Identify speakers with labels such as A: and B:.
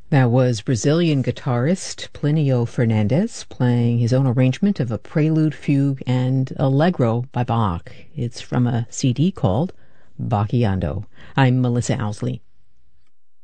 A: That was Brazilian guitarist Plinio Fernandes playing his own arrangement of a prelude, fugue, and allegro by Bach. It's from a CD called Bacchiando. I'm Melissa Owsley.